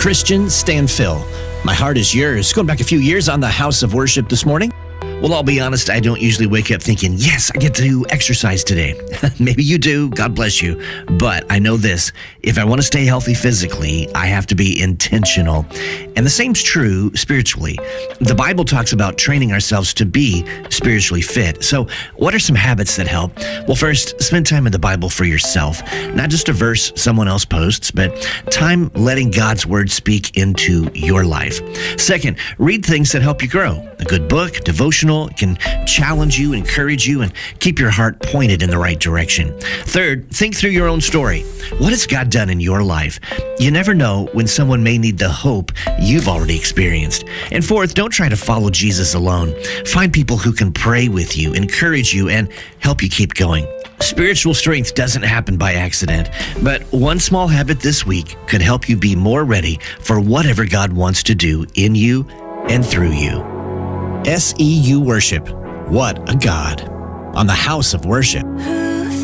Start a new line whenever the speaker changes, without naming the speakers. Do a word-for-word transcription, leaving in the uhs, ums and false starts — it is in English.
Christian Stanfill. My heart is yours. Going back a few years on the House of Worship this morning. Well, I'll be honest, I don't usually wake up thinking, yes, I get to exercise today. Maybe you do. God bless you. But I know this. If I want to stay healthy physically, I have to be intentional. And the same's true spiritually. The Bible talks about training ourselves to be spiritually fit. So what are some habits that help? Well, first, spend time in the Bible for yourself. Not just a verse someone else posts, but time letting God's word speak into your life. Second, read things that help you grow. A good book, devotional, can challenge you, encourage you, and keep your heart pointed in the right direction. Third, think through your own story. What has God done in your life? You never know when someone may need the hope you've already experienced. And fourth, don't try to follow Jesus alone. Find people who can pray with you, encourage you, and help you keep going. Spiritual strength doesn't happen by accident, but one small habit this week could help you be more ready for whatever God wants to do in you and through you. S E U Worship. What a God. On the House of Worship.